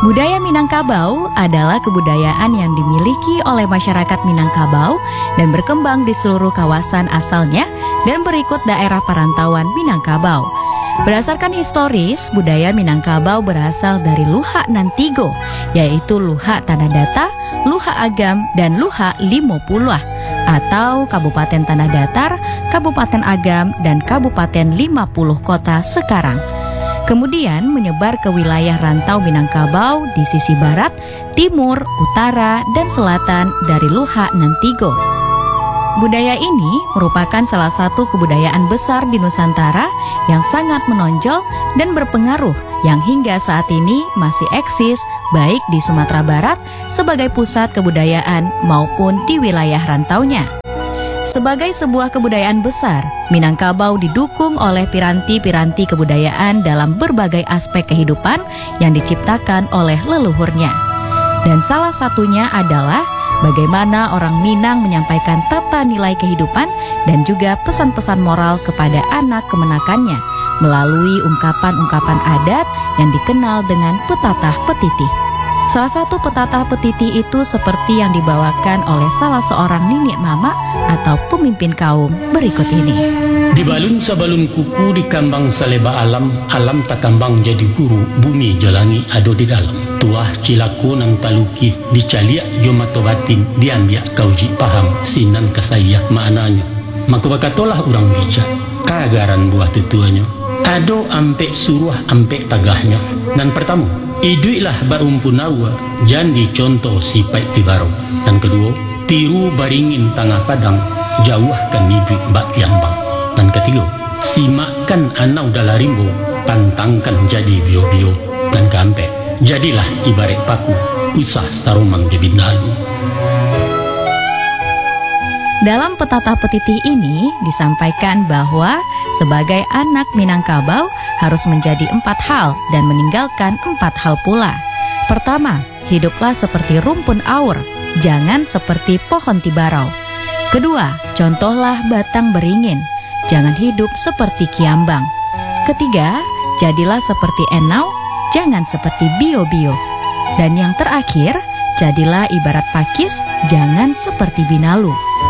Budaya Minangkabau adalah kebudayaan yang dimiliki oleh masyarakat Minangkabau dan berkembang di seluruh kawasan asalnya dan berikut daerah perantauan Minangkabau. Berdasarkan historis, budaya Minangkabau berasal dari Luha Nantigo, yaitu Luha Tanah Data, Luha Agam, dan Luha Limo Puluh, atau Kabupaten Tanah Datar, Kabupaten Agam, dan Kabupaten 50 kota sekarang. Kemudian menyebar ke wilayah rantau Minangkabau di sisi barat, timur, utara, dan selatan dari Luha Nantigo. Budaya ini merupakan salah satu kebudayaan besar di Nusantara yang sangat menonjol dan berpengaruh yang hingga saat ini masih eksis baik di Sumatera Barat sebagai pusat kebudayaan maupun di wilayah rantaunya. Sebagai sebuah kebudayaan besar, Minangkabau didukung oleh piranti-piranti kebudayaan dalam berbagai aspek kehidupan yang diciptakan oleh leluhurnya. Dan salah satunya adalah bagaimana orang Minang menyampaikan tata nilai kehidupan dan juga pesan-pesan moral kepada anak kemenakannya melalui ungkapan-ungkapan adat yang dikenal dengan petatah petitih. Salah satu petatah petitih itu seperti yang dibawakan oleh salah seorang nenek mama atau pemimpin kaum berikut ini. Di balun sabalun kuku di kambang saleba alam, alam tak kambang jadi guru, bumi jalangi ado di dalam. Tuah cilaku nang taluki, dicaliak jomato batin, diambiak kauji paham, sinan kasayah maknanya. Maka bakatolah orang bijak, kagaran buah tutuanya. Ado ampe suruh ampe tagahnya. Dan pertama, iduilah barumpunawa, jandi contoh sipai tibaro. Dan kedua, tiru baringin tangah padang, jauhkan iduit mbak tiambang. Dan ketiga, simakkan anau dalarimbo, pantangkan jadi bio-bio. Dan keempat, jadilah ibarat paku, usah sarumang jebinalu. Dalam petatah petitih ini disampaikan bahwa sebagai anak Minangkabau harus menjadi 4 hal dan meninggalkan 4 hal pula. Pertama, hiduplah seperti rumpun aur, jangan seperti pohon tibarau. Kedua, contohlah batang beringin, jangan hidup seperti kiambang. Ketiga, jadilah seperti enau, jangan seperti bio-bio. Dan yang terakhir, jadilah ibarat pakis, jangan seperti binalu.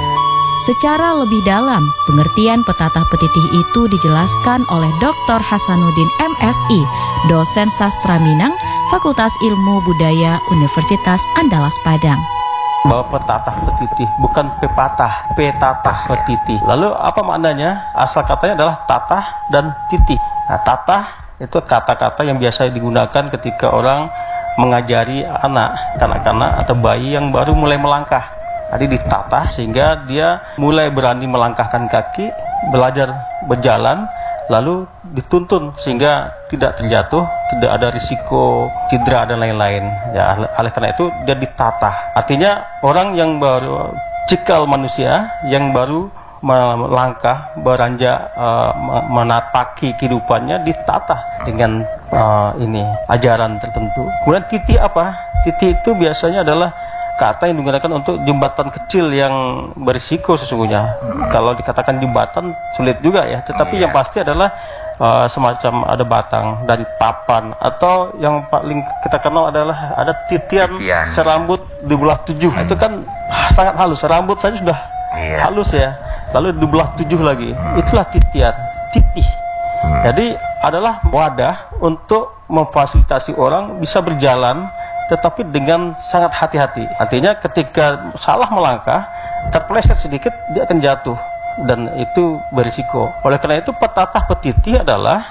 Secara lebih dalam, pengertian petatah petitih itu dijelaskan oleh Dr. Hasanuddin MSI, dosen sastra Minang, Fakultas Ilmu Budaya Universitas Andalas Padang. Bahwa petatah petitih bukan pepatah, petatah petitih. Lalu apa maknanya? Asal katanya adalah tatah dan titih. Nah, tatah itu kata-kata yang biasa digunakan ketika orang mengajari anak, kanak-kanak atau bayi yang baru mulai melangkah. Tadi ditatah sehingga dia mulai berani melangkahkan kaki, belajar berjalan, lalu dituntun sehingga tidak terjatuh, tidak ada risiko cedera dan lain-lain. Ya, oleh karena itu dia ditatah. Artinya orang yang baru cikal manusia yang baru melangkah, beranjak, menapaki kehidupannya ditatah dengan ini ajaran tertentu. Kemudian titih apa? Titih itu biasanya adalah kata yang digunakan untuk jembatan kecil yang berisiko sesungguhnya. Kalau dikatakan jembatan sulit juga ya, tetapi yang pasti adalah semacam ada batang dan papan, atau yang paling kita kenal adalah ada titian serambut di belah 7. Itu kan sangat halus, rambut saja sudah halus ya, lalu di belah 7 lagi, itulah titian, titih. Jadi adalah wadah untuk memfasilitasi orang bisa berjalan tetapi dengan sangat hati-hati. Artinya ketika salah melangkah, terpeleset sedikit, dia akan jatuh. Dan itu berisiko. Oleh karena itu petatah petitih adalah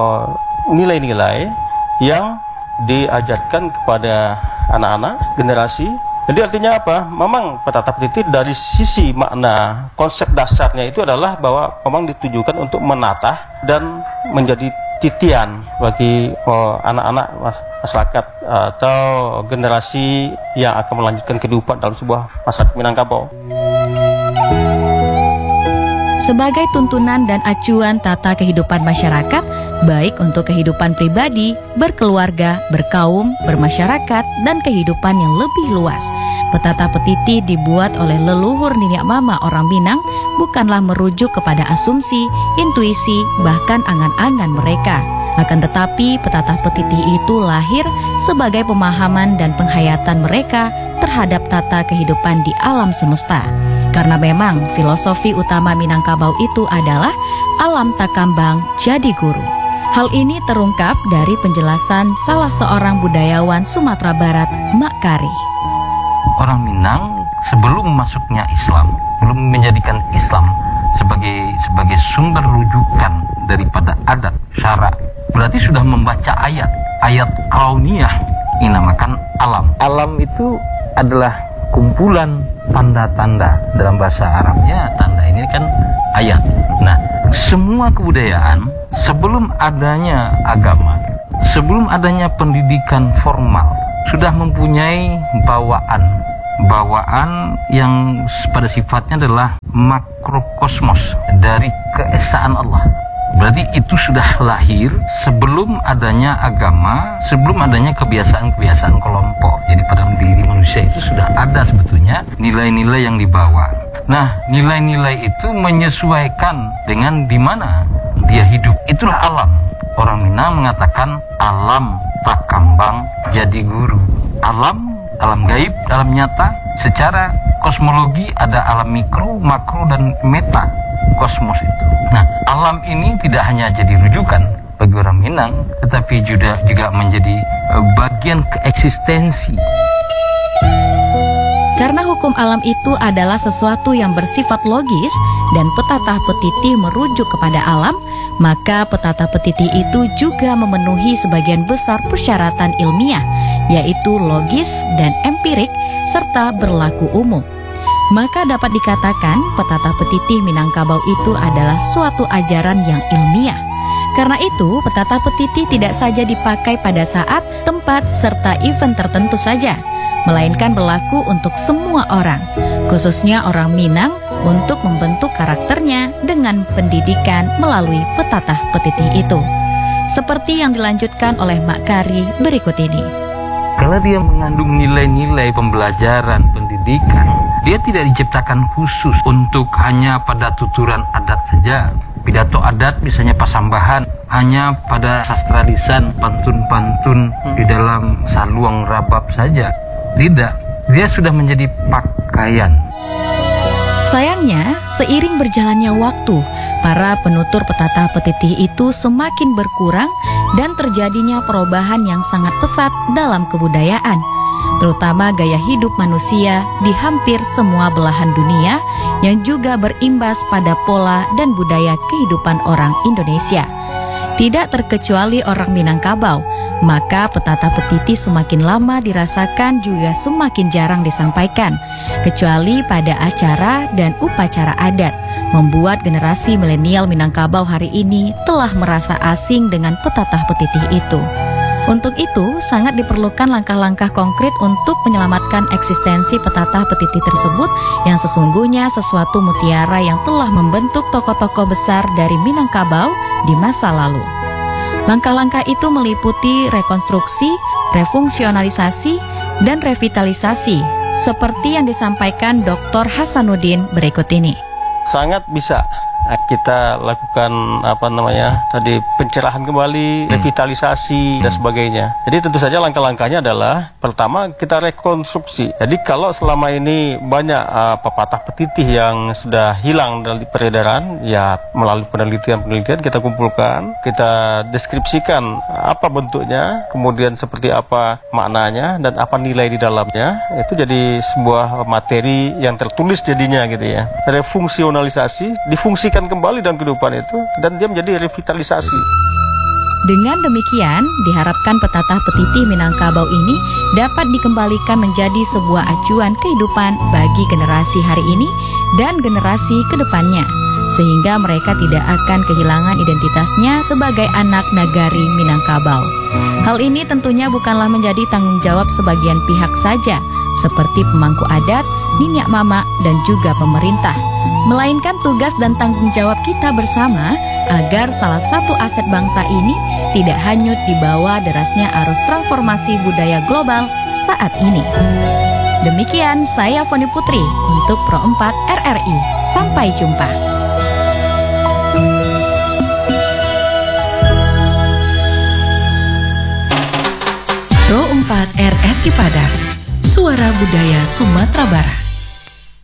nilai-nilai yang diajarkan kepada anak-anak, generasi. Jadi artinya apa? Memang petatah petitih dari sisi makna, konsep dasarnya itu adalah bahwa memang ditujukan untuk menatah dan menjadi titian bagi anak-anak masyarakat atau generasi yang akan melanjutkan kehidupan dalam sebuah masyarakat Minangkabau. Sebagai tuntunan dan acuan tata kehidupan masyarakat, baik untuk kehidupan pribadi, berkeluarga, berkaum, bermasyarakat, dan kehidupan yang lebih luas. Petatah petitih dibuat oleh leluhur nenek mama orang Minang bukanlah merujuk kepada asumsi, intuisi, bahkan angan-angan mereka. Akan tetapi petatah petitih itu lahir sebagai pemahaman dan penghayatan mereka terhadap tata kehidupan di alam semesta. Karena memang filosofi utama Minangkabau itu adalah alam tak kambang jadi guru. Hal ini terungkap dari penjelasan salah seorang budayawan Sumatera Barat, Mak Kari. Orang Minang sebelum masuknya Islam, belum menjadikan Islam sebagai sumber rujukan daripada adat, syarak, berarti sudah membaca ayat kauniyah, dinamakan alam. Alam itu adalah kumpulan tanda-tanda, dalam bahasa Arabnya tanda ini kan ayat. Nah, semua kebudayaan sebelum adanya agama, sebelum adanya pendidikan formal, sudah mempunyai bawaan yang pada sifatnya adalah makrokosmos dari keesaan Allah. Berarti itu sudah lahir sebelum adanya agama, sebelum adanya kebiasaan-kebiasaan kelompok. Jadi pada diri manusia itu sudah ada sebetulnya nilai-nilai yang dibawa. Nah, nilai-nilai itu menyesuaikan dengan di mana dia hidup. Itulah alam. Orang Minang mengatakan alam tak kambang jadi guru. Alam gaib, alam nyata. Secara kosmologi ada alam mikro, makro, dan meta kosmos itu. Nah, alam ini tidak hanya jadi rujukan bagi orang Minang, tetapi juga menjadi bagian keeksistensi. Karena hukum alam itu adalah sesuatu yang bersifat logis dan petatah petitih merujuk kepada alam, maka petatah petitih itu juga memenuhi sebagian besar persyaratan ilmiah, yaitu logis dan empirik serta berlaku umum. Maka dapat dikatakan petatah petitih Minangkabau itu adalah suatu ajaran yang ilmiah. Karena itu, petatah petitih tidak saja dipakai pada saat, tempat, serta event tertentu saja, melainkan berlaku untuk semua orang, khususnya orang Minang, untuk membentuk karakternya dengan pendidikan melalui petatah petitih itu. Seperti yang dilanjutkan oleh Mak Kari berikut ini. Kalau dia mengandung nilai-nilai pembelajaran, pendidikan, dia tidak diciptakan khusus untuk hanya pada tuturan adat saja. Pidato adat misalnya pasambahan hanya pada sastra lisan, pantun-pantun di dalam saluang rabab saja. Tidak, dia sudah menjadi pakaian. Sayangnya, seiring berjalannya waktu, para penutur petatah petitih itu semakin berkurang dan terjadinya perubahan yang sangat pesat dalam kebudayaan, terutama gaya hidup manusia di hampir semua belahan dunia yang juga berimbas pada pola dan budaya kehidupan orang Indonesia. Tidak terkecuali orang Minangkabau, maka petatah petitih semakin lama dirasakan juga semakin jarang disampaikan, kecuali pada acara dan upacara adat, membuat generasi milenial Minangkabau hari ini telah merasa asing dengan petatah petitih itu. Untuk itu, sangat diperlukan langkah-langkah konkret untuk menyelamatkan eksistensi petatah petitih tersebut yang sesungguhnya sesuatu mutiara yang telah membentuk tokoh-tokoh besar dari Minangkabau di masa lalu. Langkah-langkah itu meliputi rekonstruksi, refungsionalisasi, dan revitalisasi, seperti yang disampaikan Dr. Hasanuddin berikut ini. Sangat bisa kita lakukan pencerahan kembali, revitalisasi dan sebagainya. Jadi tentu saja langkah-langkahnya adalah pertama kita rekonstruksi. Jadi kalau selama ini banyak pepatah petitih yang sudah hilang dari peredaran, ya melalui penelitian kita kumpulkan, kita deskripsikan apa bentuknya, kemudian seperti apa maknanya dan apa nilai di dalamnya. Itu jadi sebuah materi yang tertulis jadinya gitu ya. Refungsionalisasi, difungsikan kembali dalam kehidupan itu dan dia menjadi revitalisasi. Dengan demikian, diharapkan petatah petitih Minangkabau ini dapat dikembalikan menjadi sebuah acuan kehidupan bagi generasi hari ini dan generasi kedepannya, sehingga mereka tidak akan kehilangan identitasnya sebagai anak nagari Minangkabau. Hal ini tentunya bukanlah menjadi tanggung jawab sebagian pihak saja, seperti pemangku adat, ninyak mama, dan juga pemerintah, melainkan tugas dan tanggung jawab kita bersama agar salah satu aset bangsa ini tidak hanyut di bawah derasnya arus transformasi budaya global saat ini. Demikian saya Foni Putri untuk Pro 4 RRI. Sampai jumpa. RRI Padang, Suara Budaya Sumatera Barat.